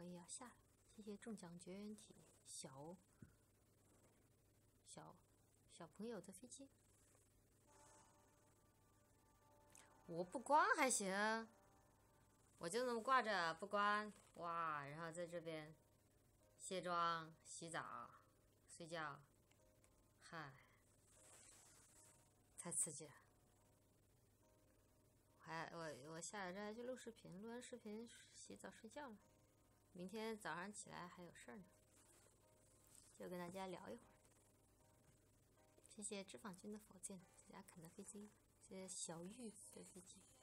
也要下了。谢谢中奖绝缘体小朋友的飞机。我不关还行，我就那么挂着不关，哇！然后在这边卸妆、洗澡、睡觉，嗨，太刺激了。我下了这还去录视频，录完视频洗澡睡觉了。明天早上起来还有事儿呢，就跟大家聊一会儿。谢谢脂肪君的火箭，这家肯的飞机，谢谢小玉的飞机。